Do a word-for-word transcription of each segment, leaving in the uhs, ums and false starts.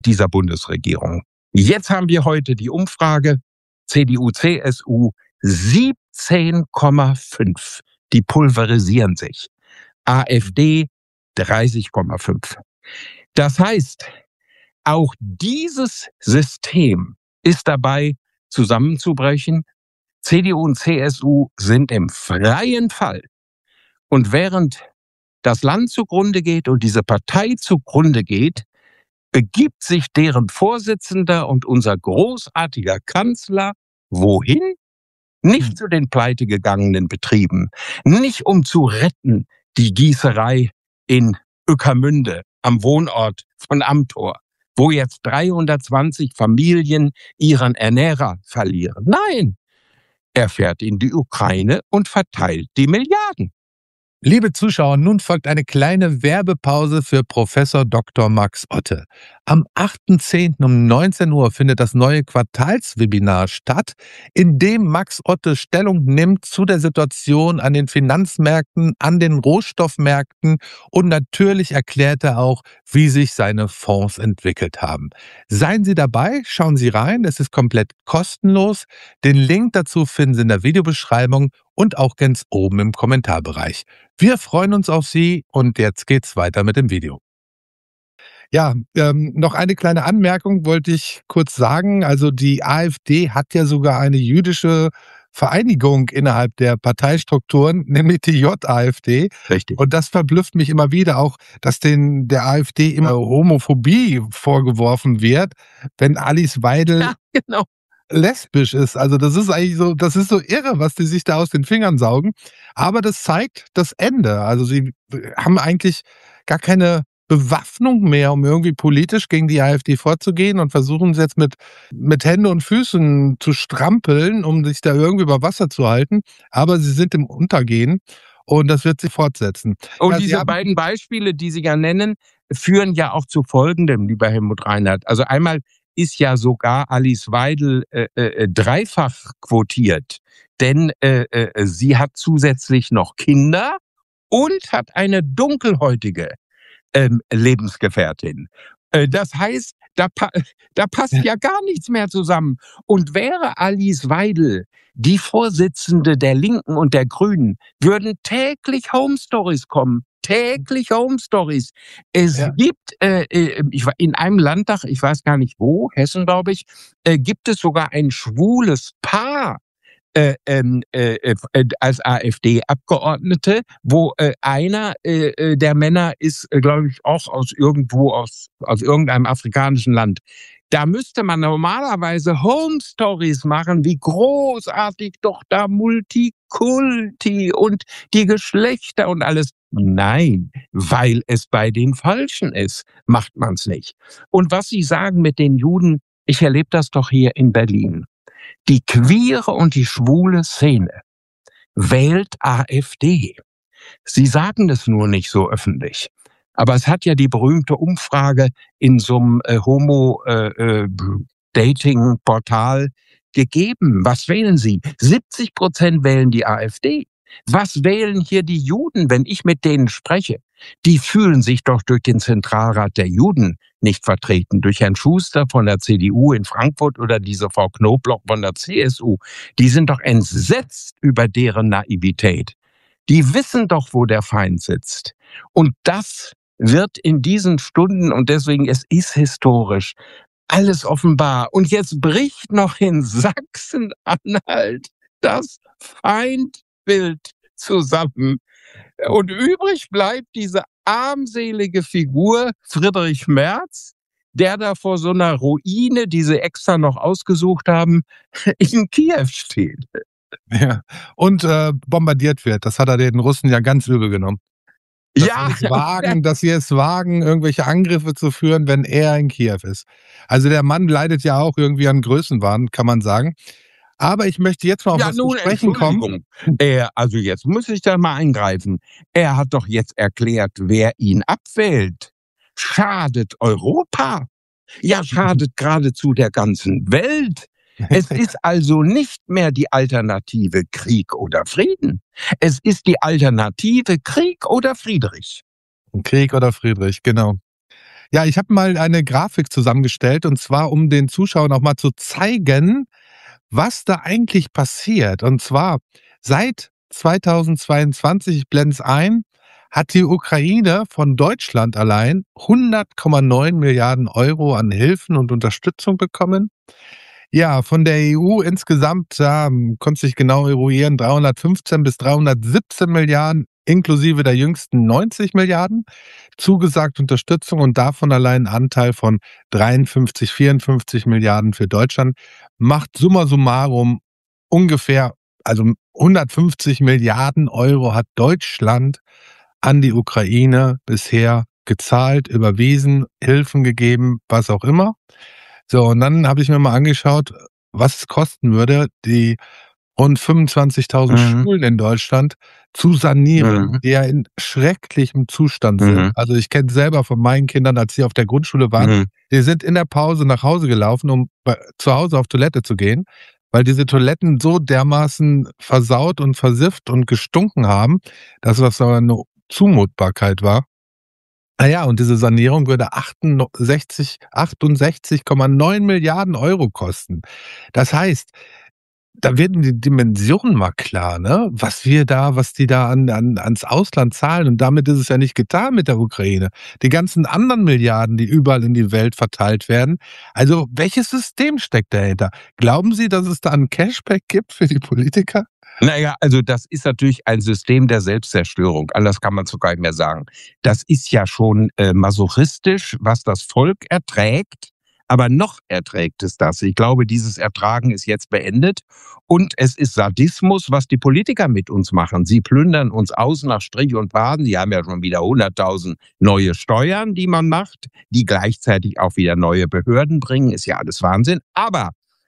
dieser Bundesregierung. Jetzt haben wir heute die Umfrage, C D U, C S U, siebzehn Komma fünf. Die pulverisieren sich. AfD dreißig Komma fünf. Das heißt, auch dieses System ist dabei zusammenzubrechen. C D U und C S U sind im freien Fall. Und während das Land zugrunde geht und diese Partei zugrunde geht, begibt sich deren Vorsitzender und unser großartiger Kanzler wohin? Nicht zu den pleitegegangenen Betrieben, nicht um zu retten die Gießerei in Ueckermünde am Wohnort von Amthor, wo jetzt dreihundertzwanzig Familien ihren Ernährer verlieren. Nein, er fährt in die Ukraine und verteilt die Milliarden. Liebe Zuschauer, nun folgt eine kleine Werbepause für Professor Doktor Max Otte. Am achten zehnten um neunzehn Uhr findet das neue Quartalswebinar statt, in dem Max Otte Stellung nimmt zu der Situation an den Finanzmärkten, an den Rohstoffmärkten und natürlich erklärt er auch, wie sich seine Fonds entwickelt haben. Seien Sie dabei, schauen Sie rein, es ist komplett kostenlos. Den Link dazu finden Sie in der Videobeschreibung und auch ganz oben im Kommentarbereich. Wir freuen uns auf Sie und jetzt geht's weiter mit dem Video. Ja, ähm, noch eine kleine Anmerkung wollte ich kurz sagen. Also die AfD hat ja sogar eine jüdische Vereinigung innerhalb der Parteistrukturen, nämlich die J A F D. Richtig. Und das verblüfft mich immer wieder auch, dass den der AfD immer Homophobie vorgeworfen wird, wenn Alice Weidel Ja, genau. lesbisch ist. Also das ist eigentlich so, das ist so irre, was die sich da aus den Fingern saugen. Aber das zeigt das Ende. Also sie haben eigentlich gar keine Bewaffnung mehr, um irgendwie politisch gegen die AfD vorzugehen und versuchen es jetzt mit, mit Händen und Füßen zu strampeln, um sich da irgendwie über Wasser zu halten. Aber sie sind im Untergehen und das wird sich fortsetzen. Und Ja, Sie diese haben- beiden Beispiele, die Sie ja nennen, führen ja auch zu Folgendem, lieber Helmut Reinhardt. Also einmal ist ja sogar Alice Weidel äh, äh, dreifach quotiert, denn äh, äh, sie hat zusätzlich noch Kinder und hat eine dunkelhäutige ähm, Lebensgefährtin. Äh, das heißt, da, pa da passt ja gar nichts mehr zusammen. Und wäre Alice Weidel die Vorsitzende der Linken und der Grünen, würden täglich Home Stories kommen. Täglich Home Stories. Es Ja. gibt äh, äh, ich, war in einem Landtag, ich weiß gar nicht wo, Hessen glaube ich, äh, gibt es sogar ein schwules Paar, Äh, ähm, äh, äh, als AfD-Abgeordnete, wo äh, einer äh, äh, der Männer ist, äh, glaube ich, auch aus irgendwo, aus, aus irgendeinem afrikanischen Land. Da müsste man normalerweise Home Stories machen, wie großartig doch da Multikulti und die Geschlechter und alles. Nein, weil es bei den Falschen ist, macht man's nicht. Und was Sie sagen mit den Juden, ich erlebe das doch hier in Berlin. Die queere und die schwule Szene wählt AfD. Sie sagen es nur nicht so öffentlich. Aber es hat ja die berühmte Umfrage in so einem äh, Homo-Dating-Portal äh, äh, gegeben. Was wählen Sie? siebzig Prozent wählen die AfD. Was wählen hier die Juden, wenn ich mit denen spreche? Die fühlen sich doch durch den Zentralrat der Juden nicht vertreten, durch Herrn Schuster von der C D U in Frankfurt oder diese Frau Knobloch von der C S U. Die sind doch entsetzt über deren Naivität. Die wissen doch, wo der Feind sitzt. Und das wird in diesen Stunden, und deswegen es ist historisch, alles offenbar. Und jetzt bricht noch in Sachsen-Anhalt das Feindbild zusammen. Und übrig bleibt diese armselige Figur Friedrich Merz, der da vor so einer Ruine, die sie extra noch ausgesucht haben, in Kiew steht. Ja. Und äh, bombardiert wird. Das hat er den Russen ja ganz übel genommen. Dass Ja. sie es wagen, dass sie es wagen, irgendwelche Angriffe zu führen, wenn er in Kiew ist. Also der Mann leidet ja auch irgendwie an Größenwahn, kann man sagen. Aber ich möchte jetzt mal auf Ja, was nun, zu sprechen kommen. Entschuldigung. Er, also jetzt muss ich da mal eingreifen. Er hat doch jetzt erklärt, wer ihn abwählt. Schadet Europa. Ja, schadet geradezu der ganzen Welt. Es ist also nicht mehr die Alternative Krieg oder Frieden. Es ist die Alternative Krieg oder Friedrich. Krieg oder Friedrich, genau. Ja, ich habe mal eine Grafik zusammengestellt und zwar, um den Zuschauern auch mal zu zeigen, was da eigentlich passiert. Und zwar seit zweitausendzweiundzwanzig, ich blende es ein, hat die Ukraine von Deutschland allein hundert Komma neun Milliarden Euro an Hilfen und Unterstützung bekommen. Ja, von der E U insgesamt, da ähm, konnte sich genau eruieren, dreihundertfünfzehn bis dreihundertsiebzehn Milliarden inklusive der jüngsten neunzig Milliarden zugesagt Unterstützung und davon allein ein Anteil von dreiundfünfzig, vierundfünfzig Milliarden für Deutschland macht summa summarum ungefähr, also hundertfünfzig Milliarden Euro hat Deutschland an die Ukraine bisher gezahlt, überwiesen, Hilfen gegeben, was auch immer. So, und dann habe ich mir mal angeschaut, was es kosten würde, die rund fünfundzwanzigtausend Mhm. Schulen in Deutschland zu sanieren, Mhm. die ja in schrecklichem Zustand Mhm. sind. Also ich kenne selber von meinen Kindern, als sie auf der Grundschule waren, Mhm. die sind in der Pause nach Hause gelaufen, um bei, zu Hause auf Toilette zu gehen, weil diese Toiletten so dermaßen versaut und versifft und gestunken haben, dass das aber eine Zumutbarkeit war. Ah ja, und diese Sanierung würde achtundsechzig achtundsechzig Komma neun Milliarden Euro kosten. Das heißt, da werden die Dimensionen mal klar, ne? Was wir da, was die da an, an, ans Ausland zahlen. Und damit ist es ja nicht getan mit der Ukraine. Die ganzen anderen Milliarden, die überall in die Welt verteilt werden. Also, welches System steckt dahinter? Glauben Sie, dass es da ein Cashback gibt für die Politiker? Naja, also das ist natürlich ein System der Selbstzerstörung. Anders kann man es so gar nicht mehr sagen. Das ist ja schon äh, masochistisch, was das Volk erträgt. Aber noch erträgt es das. Ich glaube, dieses Ertragen ist jetzt beendet. Und es ist Sadismus, was die Politiker mit uns machen. Sie plündern uns aus nach Strich und Faden. Sie haben ja schon wieder hunderttausend neue Steuern, die man macht, die gleichzeitig auch wieder neue Behörden bringen. Ist ja alles Wahnsinn. Aber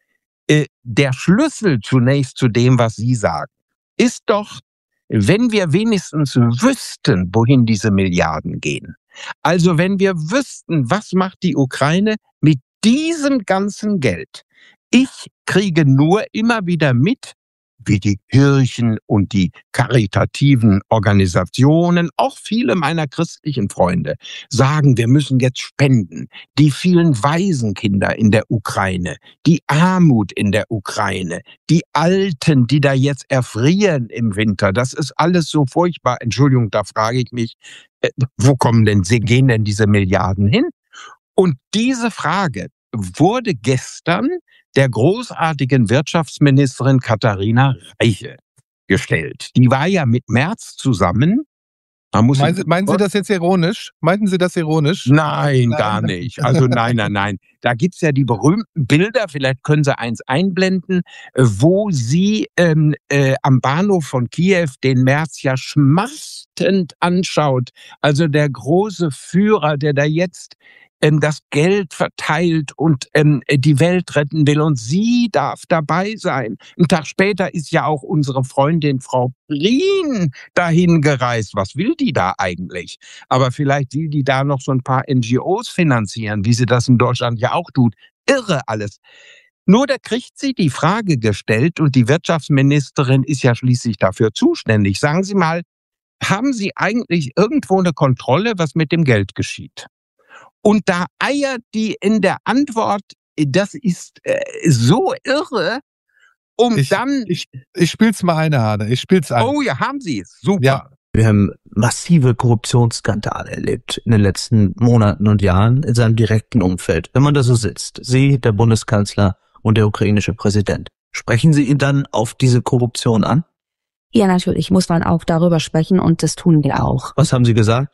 äh, der Schlüssel zunächst zu dem, was Sie sagen, ist doch, wenn wir wenigstens wüssten, wohin diese Milliarden gehen. Also wenn wir wüssten, was macht die Ukraine mit diesem ganzen Geld. Ich kriege nur immer wieder mit, wie die Kirchen und die karitativen Organisationen, auch viele meiner christlichen Freunde, sagen, wir müssen jetzt spenden. Die vielen Waisenkinder in der Ukraine, die Armut in der Ukraine, die Alten, die da jetzt erfrieren im Winter, das ist alles so furchtbar. Entschuldigung, da frage ich mich, äh, wo kommen denn, gehen denn diese Milliarden hin? Und diese Frage wurde gestern der großartigen Wirtschaftsministerin Katharina Reiche gestellt. Die war ja mit Merz zusammen. Man muss Meinen Sie, meinen Sie das jetzt ironisch? Meinten Sie das ironisch? Nein, Nein. gar nicht. Also nein, nein, nein. Da gibt's ja die berühmten Bilder, vielleicht können Sie eins einblenden, äh, wo sie ähm, äh, am Bahnhof von Kiew den Merz ja schmachtend anschaut. Also der große Führer, der da jetzt ähm, das Geld verteilt und ähm, die Welt retten will. Und sie darf dabei sein. Einen Tag später ist ja auch unsere Freundin Frau Prien dahin gereist. Was will die da eigentlich? Aber vielleicht will die da noch so ein paar N G Os finanzieren, wie sie das in Deutschland ja auch tut. Irre alles. Nur da kriegt sie die Frage gestellt und die Wirtschaftsministerin ist ja schließlich dafür zuständig. Sagen Sie mal, haben Sie eigentlich irgendwo eine Kontrolle, was mit dem Geld geschieht? Und da eiert die in der Antwort, das ist äh, so irre, um Ich, dann... ich, ich spiel's mal eine, Hane. Ich spiel's ein. Oh ja, haben Sie es. Super. Ja. Wir haben massive Korruptionsskandale erlebt in den letzten Monaten und Jahren in seinem direkten Umfeld. Wenn man da so sitzt, Sie, der Bundeskanzler und der ukrainische Präsident, sprechen Sie ihn dann auf diese Korruption an? Ja, natürlich muss man auch darüber sprechen und das tun wir auch. Was haben Sie gesagt?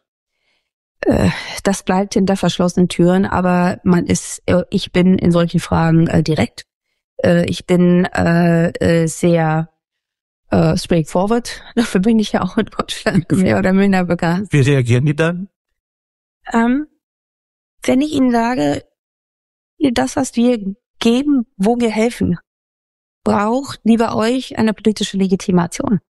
Äh, das bleibt hinter verschlossenen Türen, aber man ist, äh, ich bin in solchen Fragen äh, direkt. Äh, ich bin äh, äh, sehr äh, straightforward. Dafür bin ich ja auch in Deutschland mehr oder minder bekannt. Wie reagieren die dann? Ähm, wenn ich Ihnen sage, das, was wir geben, wo wir helfen, braucht wie bei euch eine politische Legitimation.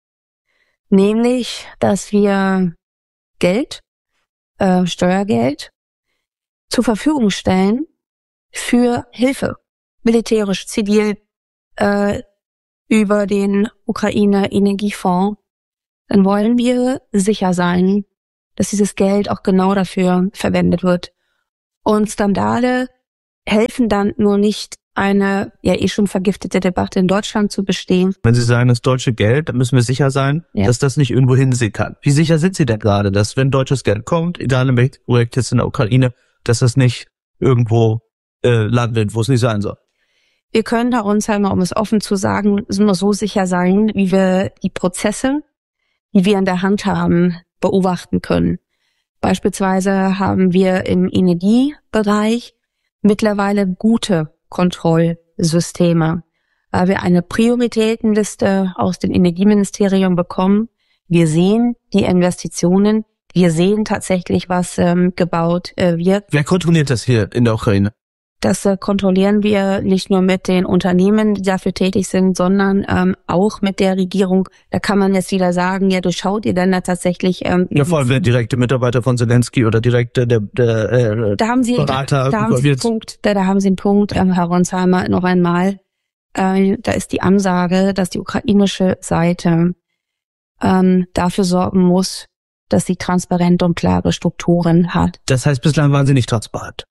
Nämlich, dass wir Geld, äh, Steuergeld zur Verfügung stellen für Hilfe, militärisch, zivil, äh, über den Ukraine-Energiefonds, dann wollen wir sicher sein, dass dieses Geld auch genau dafür verwendet wird, Und Skandale helfen dann nur nicht, eine ja eh schon vergiftete Debatte in Deutschland zu bestehen. Wenn Sie sagen, das deutsche Geld, dann müssen wir sicher sein, ja. dass das nicht irgendwo hinsickert. Wie sicher sind Sie denn gerade, dass wenn deutsches Geld kommt, egal in welchem Projekt jetzt in der Ukraine, dass das nicht irgendwo äh, landet, wo es nicht sein soll? Wir können da uns halt mal, um es offen zu sagen, nur so sicher sein, wie wir die Prozesse, die wir in der Hand haben, beobachten können. Beispielsweise haben wir im Energiebereich mittlerweile gute Kontrollsysteme, weil wir eine Prioritätenliste aus dem Energieministerium bekommen. Wir sehen die Investitionen, wir sehen tatsächlich, was ähm, gebaut äh, wird. Wer kontrolliert das hier in der Ukraine? Das äh, kontrollieren wir nicht nur mit den Unternehmen, die dafür tätig sind, sondern ähm, auch mit der Regierung. Da kann man jetzt wieder sagen, ja, durchschaut ihr denn da tatsächlich... Ähm, ja, vor allem der direkte Mitarbeiter von Zelensky oder direkte der, der äh, da haben Sie, Berater. Da haben Sie einen Punkt, da, da haben Sie einen Punkt, ähm, Herr Ronsheimer, noch einmal. Äh, da ist die Ansage, dass die ukrainische Seite ähm, dafür sorgen muss, dass sie transparente und klare Strukturen hat. Das heißt, bislang waren Sie nicht transparent.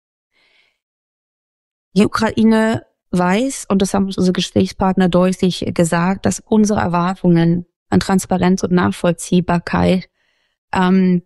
Die Ukraine weiß, und das haben unsere Gesprächspartner deutlich gesagt, dass unsere Erwartungen an Transparenz und Nachvollziehbarkeit ähm,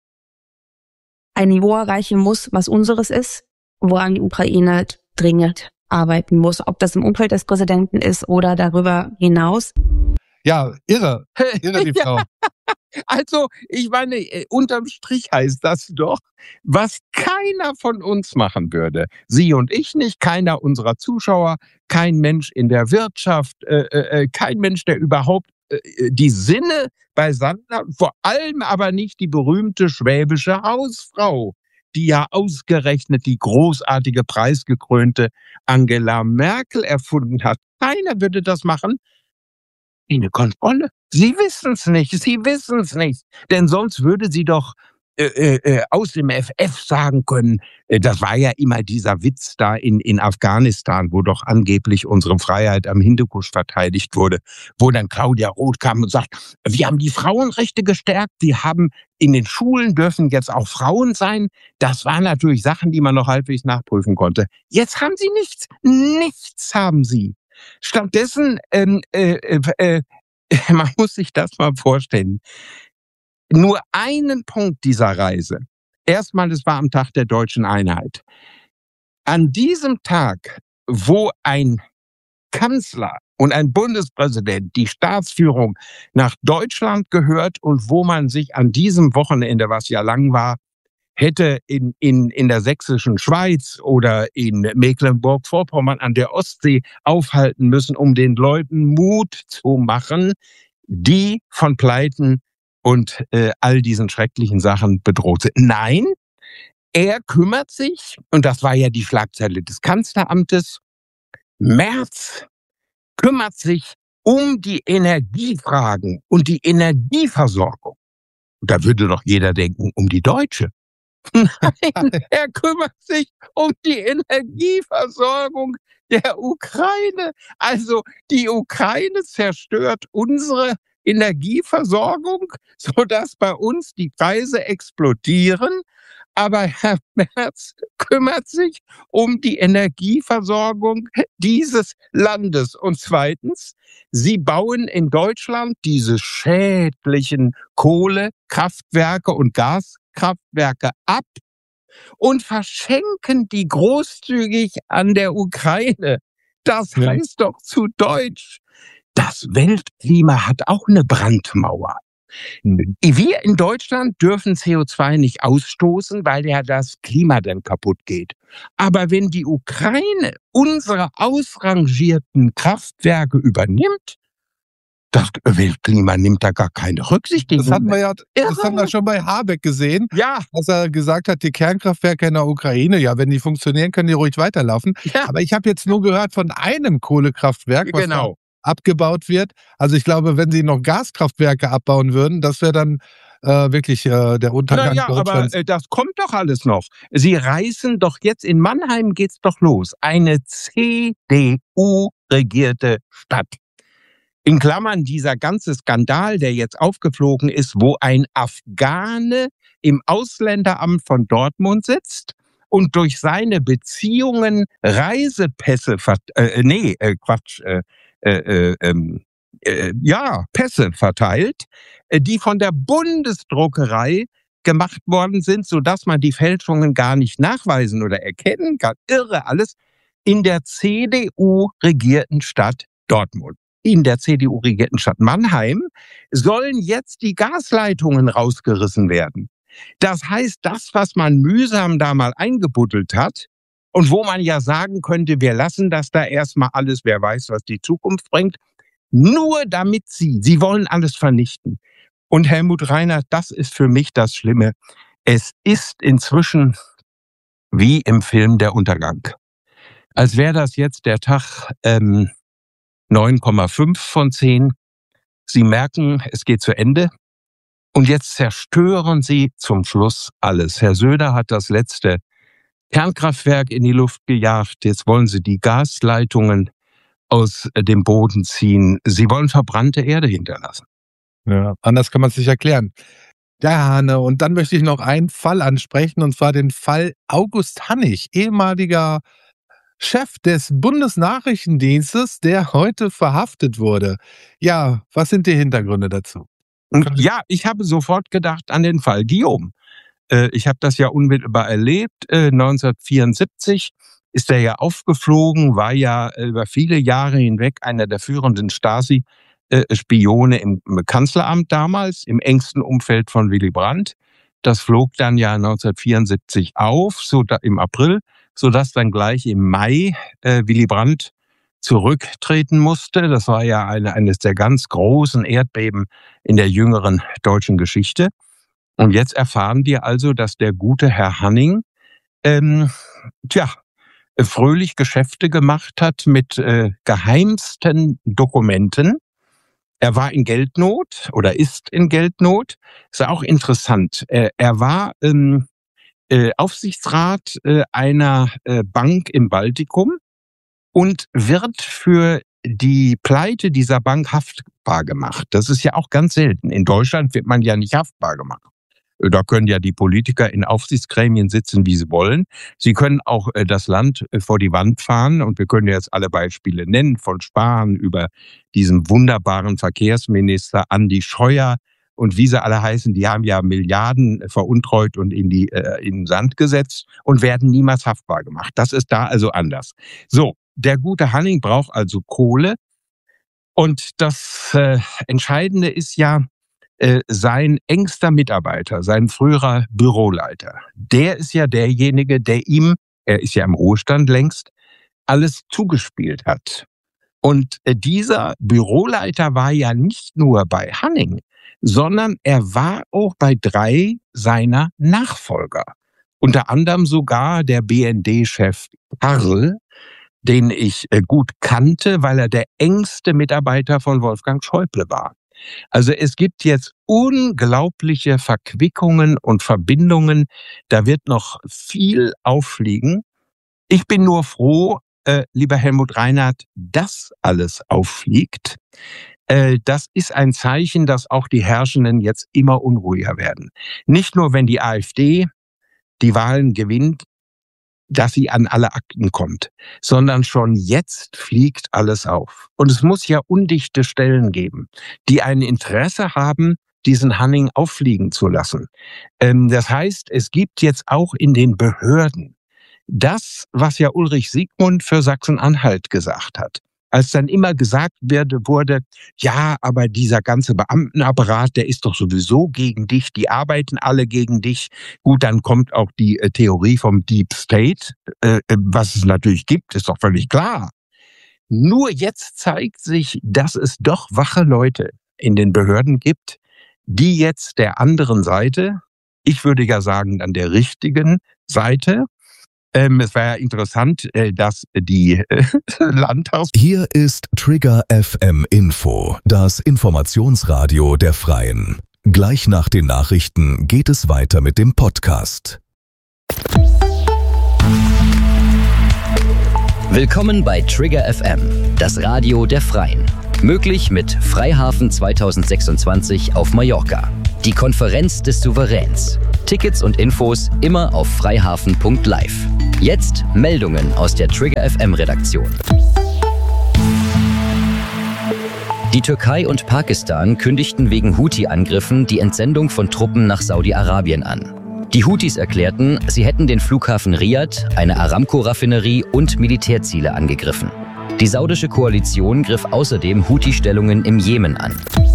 ein Niveau erreichen muss, was unseres ist, woran die Ukraine dringend arbeiten muss, ob das im Umfeld des Präsidenten ist oder darüber hinaus. Ja, irre, irre die Frau. Also, ich meine, unterm Strich heißt das doch, was keiner von uns machen würde. Sie und ich nicht, keiner unserer Zuschauer, kein Mensch in der Wirtschaft, äh, äh, kein Mensch, der überhaupt äh, die Sinne beisammen hat, vor allem aber nicht die berühmte schwäbische Hausfrau, die ja ausgerechnet die großartige, preisgekrönte Angela Merkel erfunden hat. Keiner würde das machen. Eine Kontrolle. Sie wissen es nicht, Sie wissen es nicht. Denn sonst würde sie doch äh, äh, aus dem F F sagen können, äh, das war ja immer dieser Witz da in, in Afghanistan, wo doch angeblich unsere Freiheit am Hindukusch verteidigt wurde, wo dann Claudia Roth kam und sagt, wir haben die Frauenrechte gestärkt, wir haben in den Schulen dürfen jetzt auch Frauen sein. Das waren natürlich Sachen, die man noch halbwegs nachprüfen konnte. Jetzt haben Sie nichts, nichts haben Sie. Stattdessen, ähm, äh, äh, äh, man muss sich das mal vorstellen, nur einen Punkt dieser Reise. Erstmal, es war am Tag der deutschen Einheit. An diesem Tag, wo ein Kanzler und ein Bundespräsident die Staatsführung nach Deutschland gehört und wo man sich an diesem Wochenende, was ja lang war, hätte in, in, in der sächsischen Schweiz oder in Mecklenburg-Vorpommern an der Ostsee aufhalten müssen, um den Leuten Mut zu machen, die von Pleiten und äh, all diesen schrecklichen Sachen bedroht sind. Nein, er kümmert sich, und das war ja die Schlagzeile des Kanzleramtes, Merz kümmert sich um die Energiefragen und die Energieversorgung. Und da würde doch jeder denken, um die Deutsche. Nein, er kümmert sich um die Energieversorgung der Ukraine. Also die Ukraine zerstört unsere Energieversorgung, sodass bei uns die Preise explodieren. Aber Herr Merz kümmert sich um die Energieversorgung dieses Landes. Und zweitens, Sie bauen in Deutschland diese schädlichen Kohlekraftwerke und Gaskraftwerke ab und verschenken die großzügig an der Ukraine. Das Ja. heißt doch zu Deutsch, das Weltklima hat auch eine Brandmauer. Wir in Deutschland dürfen C O zwei nicht ausstoßen, weil ja das Klima dann kaputt geht. Aber wenn die Ukraine unsere ausrangierten Kraftwerke übernimmt, das Weltklima nimmt da gar keine Rücksicht. Das hatten wir ja, das haben wir schon bei Habeck gesehen, Ja, dass er gesagt hat, die Kernkraftwerke in der Ukraine, ja, wenn die funktionieren, können die ruhig weiterlaufen. ja, Aber ich habe jetzt nur gehört von einem Kohlekraftwerk, was da genau. abgebaut wird. Also ich glaube, wenn sie noch Gaskraftwerke abbauen würden, das wäre dann äh, wirklich äh, der Untergang Naja, aber Deutschlands. äh, das kommt doch alles noch. Sie reißen doch jetzt, in Mannheim geht's doch los. Eine C D U-regierte Stadt. In Klammern dieser ganze Skandal, der jetzt aufgeflogen ist, wo ein Afghane im Ausländeramt von Dortmund sitzt und durch seine Beziehungen Reisepässe, äh, nee, äh, Quatsch, äh, äh, äh, äh, ja, Pässe verteilt, äh, die von der Bundesdruckerei gemacht worden sind, sodass man die Fälschungen gar nicht nachweisen oder erkennen kann. Irre alles. In der C D U-regierten Stadt Dortmund. In der C D U-regierten Stadt Mannheim sollen jetzt die Gasleitungen rausgerissen werden. Das heißt, das, was man mühsam da mal eingebuddelt hat und wo man ja sagen könnte, wir lassen das da erstmal alles, wer weiß, was die Zukunft bringt, nur damit sie, sie wollen alles vernichten. Und Helmut Reinhardt, das ist für mich das Schlimme. Es ist inzwischen wie im Film Der Untergang. Als wäre das jetzt der Tag ähm, neun Komma fünf von zehn. Sie merken, es geht zu Ende. Und jetzt zerstören Sie zum Schluss alles. Herr Söder hat das letzte Kernkraftwerk in die Luft gejagt. Jetzt wollen Sie die Gasleitungen aus dem Boden ziehen. Sie wollen verbrannte Erde hinterlassen. Ja, anders kann man es sich erklären. Ja, Hanne, und dann möchte ich noch einen Fall ansprechen, und zwar den Fall August Hannig, ehemaliger Chef des Bundesnachrichtendienstes, der heute verhaftet wurde. Ja, was sind die Hintergründe dazu? Ja, ich habe sofort gedacht an den Fall Guillaume. Ich habe das ja unmittelbar erlebt. neunzehnhundertvierundsiebzig ist er ja aufgeflogen, war ja über viele Jahre hinweg einer der führenden Stasi-Spione im Kanzleramt damals, im engsten Umfeld von Willy Brandt. Das flog dann ja neunzehnhundertvierundsiebzig auf, so da, im April, sodass dann gleich im Mai äh, Willy Brandt zurücktreten musste. Das war ja eine, eines der ganz großen Erdbeben in der jüngeren deutschen Geschichte. Und jetzt erfahren wir also, dass der gute Herr Hanning ähm, tja, fröhlich Geschäfte gemacht hat mit äh, geheimsten Dokumenten. Er war in Geldnot oder ist in Geldnot. Ist auch interessant. Äh, er war ähm, äh, Aufsichtsrat äh, einer äh, Bank im Baltikum und wird für die Pleite dieser Bank haftbar gemacht. Das ist ja auch ganz selten. In Deutschland wird man ja nicht haftbar gemacht. Da können ja die Politiker in Aufsichtsgremien sitzen, wie sie wollen. Sie können auch das Land vor die Wand fahren. Und wir können jetzt alle Beispiele nennen, von Spahn über diesen wunderbaren Verkehrsminister Andi Scheuer und wie sie alle heißen. Die haben ja Milliarden veruntreut und in, die, äh, in den Sand gesetzt und werden niemals haftbar gemacht. Das ist da also anders. So, der gute Hanning braucht also Kohle. Und das äh, Entscheidende ist ja, sein engster Mitarbeiter, sein früherer Büroleiter, der ist ja derjenige, der ihm, er ist ja im Ruhestand längst, alles zugespielt hat. Und dieser Büroleiter war ja nicht nur bei Hanning, sondern er war auch bei drei seiner Nachfolger. Unter anderem sogar der B N D-Chef Karl, den ich gut kannte, weil er der engste Mitarbeiter von Wolfgang Schäuble war. Also es gibt jetzt unglaubliche Verquickungen und Verbindungen. Da wird noch viel auffliegen. Ich bin nur froh, äh, lieber Helmut Reinhardt, dass alles auffliegt. Äh, das ist ein Zeichen, dass auch die Herrschenden jetzt immer unruhiger werden. Nicht nur, wenn die AfD die Wahlen gewinnt, dass sie an alle Akten kommt, sondern schon jetzt fliegt alles auf. Und es muss ja undichte Stellen geben, die ein Interesse haben, diesen Hanning auffliegen zu lassen. Ähm, das heißt, es gibt jetzt auch in den Behörden das, was ja Ulrich Siegmund für Sachsen-Anhalt gesagt hat. Als dann immer gesagt wurde, ja, aber dieser ganze Beamtenapparat, der ist doch sowieso gegen dich, die arbeiten alle gegen dich. Gut, dann kommt auch die äh, Theorie vom Deep State, äh, was es natürlich gibt, ist doch völlig klar. Nur jetzt zeigt sich, dass es doch wache Leute in den Behörden gibt, die jetzt der anderen Seite, ich würde ja sagen, dann der richtigen Seite, Ähm, es war ja interessant, äh, dass die äh, Landtags... Hier ist Trigger F M Info, das Informationsradio der Freien. Gleich nach den Nachrichten geht es weiter mit dem Podcast. Willkommen bei Trigger F M, das Radio der Freien. Möglich mit Freihafen zweitausendsechsundzwanzig auf Mallorca. Die Konferenz des Souveräns. Tickets und Infos immer auf freihafen punkt live. Jetzt Meldungen aus der Trigger F M Redaktion. Die Türkei und Pakistan kündigten wegen Houthi-Angriffen die Entsendung von Truppen nach Saudi-Arabien an. Die Houthis erklärten, sie hätten den Flughafen Riyadh, eine Aramco-Raffinerie und Militärziele angegriffen. Die saudische Koalition griff außerdem Houthi-Stellungen im Jemen an.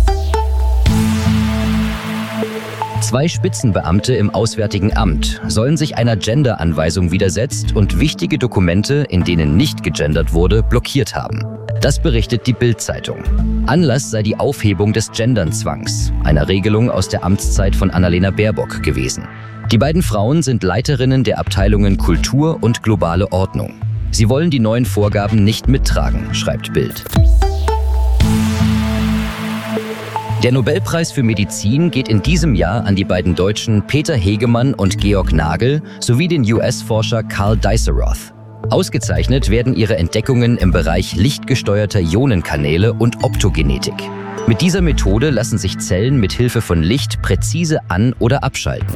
Zwei Spitzenbeamte im Auswärtigen Amt sollen sich einer Gender-Anweisung widersetzt und wichtige Dokumente, in denen nicht gegendert wurde, blockiert haben. Das berichtet die Bild-Zeitung. Anlass sei die Aufhebung des Gendernzwangs, einer Regelung aus der Amtszeit von Annalena Baerbock gewesen. Die beiden Frauen sind Leiterinnen der Abteilungen Kultur und globale Ordnung. Sie wollen die neuen Vorgaben nicht mittragen, schreibt Bild. Der Nobelpreis für Medizin geht in diesem Jahr an die beiden Deutschen Peter Hegemann und Georg Nagel sowie den U S-Forscher Carl Diceroth. Ausgezeichnet werden ihre Entdeckungen im Bereich lichtgesteuerter Ionenkanäle und Optogenetik. Mit dieser Methode lassen sich Zellen mit Hilfe von Licht präzise an- oder abschalten.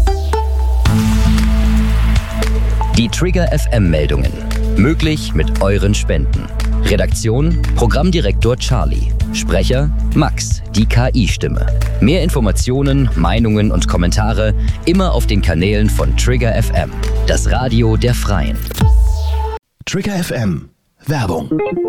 Die Trigger F M-Meldungen. Möglich mit euren Spenden. Redaktion: Programmdirektor Charlie. Sprecher: Max, die K I-Stimme. Mehr Informationen, Meinungen und Kommentare immer auf den Kanälen von Trigger F M, das Radio der Freien. Trigger F M. Werbung.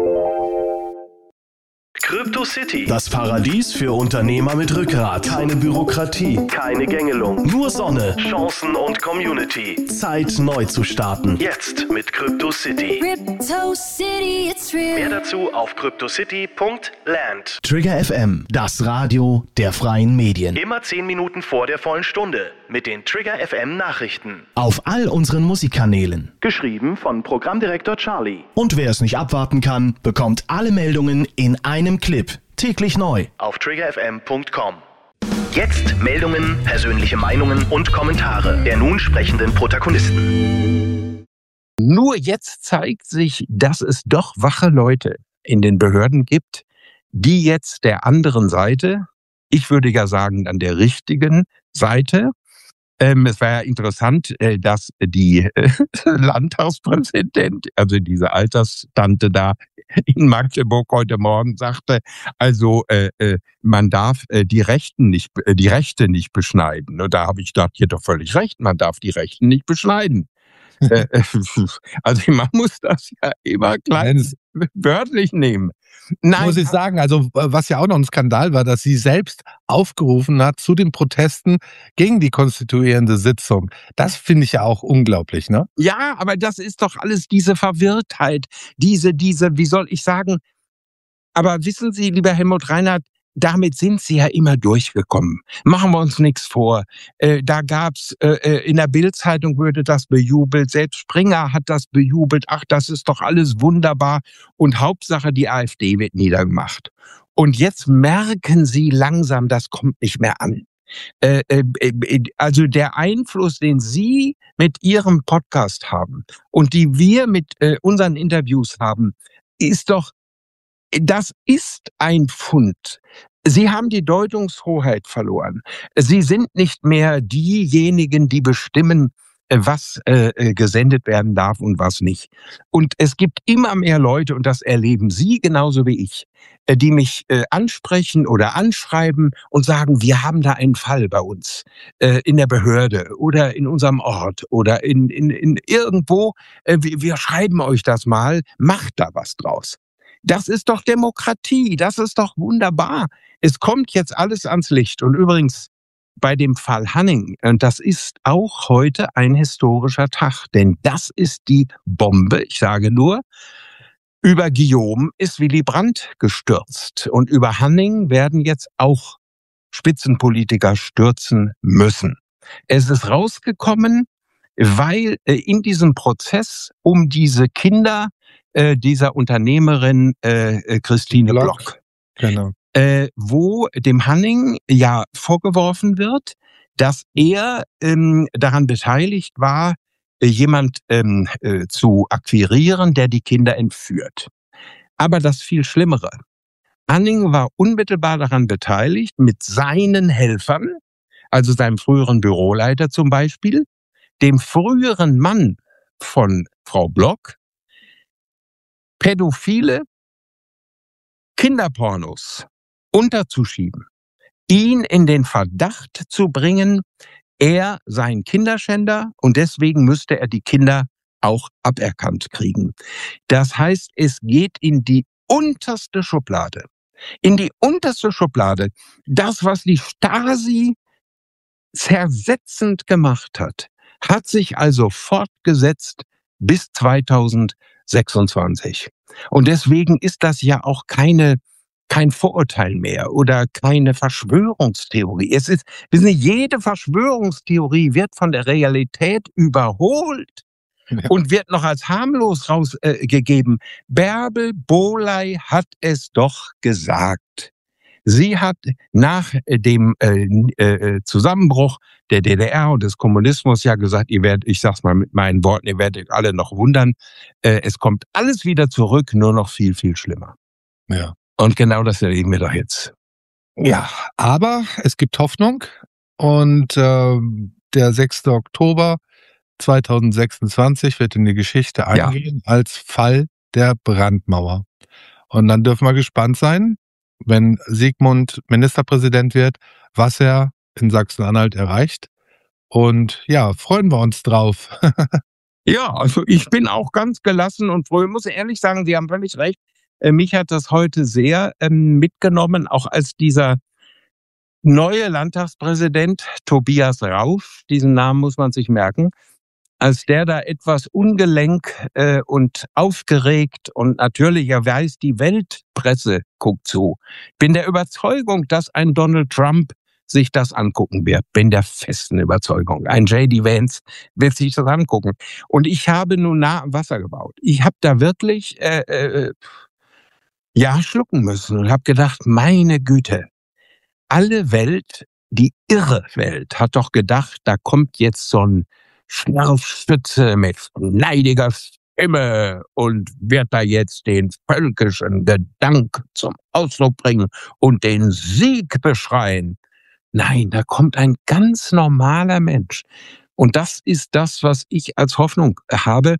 Crypto City. Das Paradies für Unternehmer mit Rückgrat. Keine Bürokratie. Keine Gängelung. Nur Sonne. Chancen und Community. Zeit, neu zu starten. Jetzt mit Crypto City. Crypto City, it's real. Mehr dazu auf cryptocity punkt land. Trigger F M. Das Radio der freien Medien. Immer zehn Minuten vor der vollen Stunde. Mit den Trigger F M Nachrichten. Auf all unseren Musikkanälen. Geschrieben von Programmdirektor Charlie. Und wer es nicht abwarten kann, bekommt alle Meldungen in einem Clip. Täglich neu. Auf trigger f m punkt com. Jetzt Meldungen, persönliche Meinungen und Kommentare der nun sprechenden Protagonisten. Nur jetzt zeigt sich, dass es doch wache Leute in den Behörden gibt, die jetzt der anderen Seite, ich würde ja sagen an der richtigen Seite, ähm, es war ja interessant, äh, dass die äh, Landtagspräsident, also diese Alterstante da in Magdeburg heute Morgen sagte, also äh, äh, man darf äh, die Rechten nicht, äh, die Rechte nicht beschneiden. Und da habe ich gedacht, ihr doch völlig recht, man darf die Rechten nicht beschneiden. äh, also man muss das ja immer gleich wörtlich nehmen. Nein, muss ich sagen, also was ja auch noch ein Skandal war, dass sie selbst aufgerufen hat zu den Protesten gegen die konstituierende Sitzung. Das finde ich ja auch unglaublich, ne? Ja, aber das ist doch alles diese Verwirrtheit, diese, diese, wie soll ich sagen, aber wissen Sie, lieber Helmut Reinhardt, damit sind sie ja immer durchgekommen. Machen wir uns nichts vor. Äh, da gab's äh, in der Bild-Zeitung wurde das bejubelt. Selbst Springer hat das bejubelt. Ach, das ist doch alles wunderbar. Und Hauptsache, die AfD wird niedergemacht. Und jetzt merken sie langsam, das kommt nicht mehr an. Äh, äh, also der Einfluss, den Sie mit Ihrem Podcast haben und die wir mit äh, unseren Interviews haben, ist doch Das ist ein Pfund. Sie haben die Deutungshoheit verloren. Sie sind nicht mehr diejenigen, die bestimmen, was äh, gesendet werden darf und was nicht. Und es gibt immer mehr Leute, und das erleben Sie genauso wie ich, äh, die mich äh, ansprechen oder anschreiben und sagen, wir haben da einen Fall bei uns äh, in der Behörde oder in unserem Ort oder in, in, in irgendwo. Äh, wir, wir schreiben euch das mal, macht da was draus. Das ist doch Demokratie, das ist doch wunderbar. Es kommt jetzt alles ans Licht. Und übrigens, bei dem Fall Hanning, und das ist auch heute ein historischer Tag, denn das ist die Bombe, ich sage nur, über Guillaume ist Willy Brandt gestürzt. Und über Hanning werden jetzt auch Spitzenpolitiker stürzen müssen. Es ist rausgekommen, weil in diesem Prozess um diese Kinder dieser Unternehmerin äh, Christine Block, Block genau. äh, wo dem Hanning ja vorgeworfen wird, dass er ähm, daran beteiligt war, äh, jemand ähm, äh, zu akquirieren, der die Kinder entführt. Aber das viel Schlimmere. Hanning war unmittelbar daran beteiligt, mit seinen Helfern, also seinem früheren Büroleiter zum Beispiel, dem früheren Mann von Frau Block, pädophile Kinderpornos unterzuschieben, ihn in den Verdacht zu bringen, er sei ein Kinderschänder und deswegen müsste er die Kinder auch aberkannt kriegen. Das heißt, es geht in die unterste Schublade. In die unterste Schublade. Das, was die Stasi zersetzend gemacht hat, hat sich also fortgesetzt bis zweitausendsechsundzwanzig. Und deswegen ist das ja auch keine, kein Vorurteil mehr oder keine Verschwörungstheorie. Es ist, wissen Sie, jede Verschwörungstheorie wird von der Realität überholt. Ja. Und wird noch als harmlos rausgegeben. Äh, Bärbel Bohley hat es doch gesagt. Sie hat nach dem äh, äh, Zusammenbruch der D D R und des Kommunismus ja gesagt, ihr werdet, ich sag's mal mit meinen Worten, ihr werdet alle noch wundern, äh, es kommt alles wieder zurück, nur noch viel, viel schlimmer. Ja. Und genau das erleben wir doch jetzt. Ja, aber es gibt Hoffnung und äh, der sechster Oktober zweitausendsechsundzwanzig wird in die Geschichte eingehen ja. als Fall der Brandmauer. Und dann dürfen wir gespannt sein, wenn Sigmund Ministerpräsident wird, was er in Sachsen-Anhalt erreicht. Und ja, freuen wir uns drauf. Ja, also ich bin auch ganz gelassen und froh. Ich muss ehrlich sagen, Sie haben völlig recht. Mich hat das heute sehr ähm, mitgenommen, auch als dieser neue Landtagspräsident Tobias Rauf, diesen Namen muss man sich merken, als der da etwas ungelenk äh, und aufgeregt und natürlich, er weiß, die Weltpresse guckt zu. Bin der Überzeugung, dass ein Donald Trump sich das angucken wird. Bin der festen Überzeugung. Ein J D Vance wird sich das angucken. Und ich habe nun nah am Wasser gebaut. Ich habe da wirklich äh, äh, ja schlucken müssen und habe gedacht, meine Güte, alle Welt, die irre Welt, hat doch gedacht, da kommt jetzt so ein Schnarfspitze mit schneidiger Stimme und wird da jetzt den völkischen Gedank zum Ausdruck bringen und den Sieg beschreien. Nein, da kommt ein ganz normaler Mensch. Und das ist das, was ich als Hoffnung habe.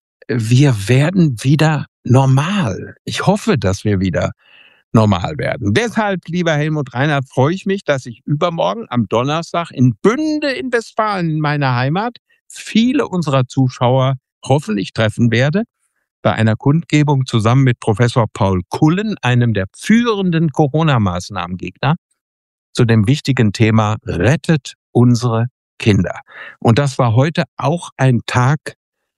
Wir werden wieder normal. Ich hoffe, dass wir wieder normal werden. Deshalb, lieber Helmut Reinhardt, freue ich mich, dass ich übermorgen am Donnerstag in Bünde in Westfalen, in meiner Heimat, viele unserer Zuschauer hoffentlich treffen werde, bei einer Kundgebung zusammen mit Professor Paul Kullen, einem der führenden Corona-Maßnahmengegner, zu dem wichtigen Thema Rettet unsere Kinder. Und das war heute auch ein Tag,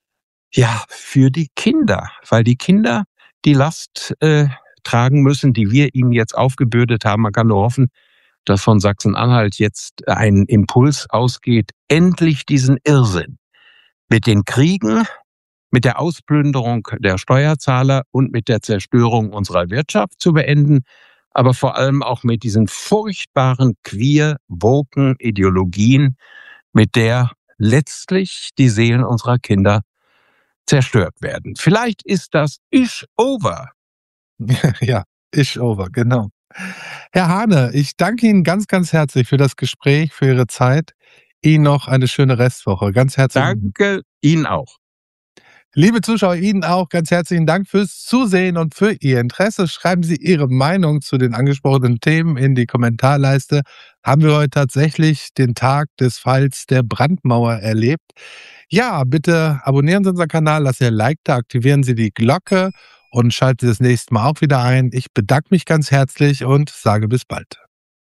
ja, für die Kinder, weil die Kinder die Last äh, tragen müssen, die wir ihnen jetzt aufgebürdet haben. Man kann nur hoffen, dass von Sachsen-Anhalt jetzt ein Impuls ausgeht, endlich diesen Irrsinn mit den Kriegen, mit der Ausplünderung der Steuerzahler und mit der Zerstörung unserer Wirtschaft zu beenden, aber vor allem auch mit diesen furchtbaren queer-woken-Ideologien, mit der letztlich die Seelen unserer Kinder zerstört werden. Vielleicht ist das Ish over. Ja, Ish over, genau. Herr Hane, ich danke Ihnen ganz, ganz herzlich für das Gespräch, für Ihre Zeit. Ihnen noch eine schöne Restwoche. Ganz herzlichen Dank. Danke Ihnen auch. Liebe Zuschauer, Ihnen auch ganz herzlichen Dank fürs Zusehen und für Ihr Interesse. Schreiben Sie Ihre Meinung zu den angesprochenen Themen in die Kommentarleiste. Haben wir heute tatsächlich den Tag des Falls der Brandmauer erlebt? Ja, bitte abonnieren Sie unseren Kanal, lassen Sie ein Like da, aktivieren Sie die Glocke und schalten Sie das nächste Mal auch wieder ein. Ich bedanke mich ganz herzlich und sage bis bald.